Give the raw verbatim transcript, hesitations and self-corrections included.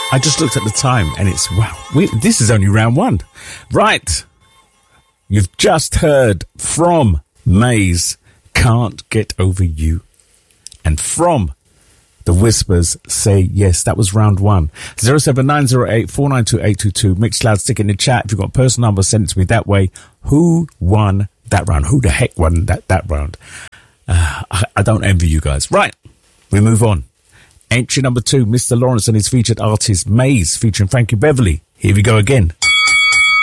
I just looked at the time and it's, wow, we, this is only round one. Right. You've just heard from Maze, Can't Get Over You. And from The Whispers, Say Yes. That was round one. zero seven nine zero eight four nine two eight two two. Mixcloud, stick it in the chat. If you've got a personal number, send it to me that way. Who won that round? Who the heck won that, that round? Uh, I, I don't envy you guys. Right. We move on. Entry number two, Mister Lawrence and his featured artist, Maze, featuring Frankie Beverly. Here we go again.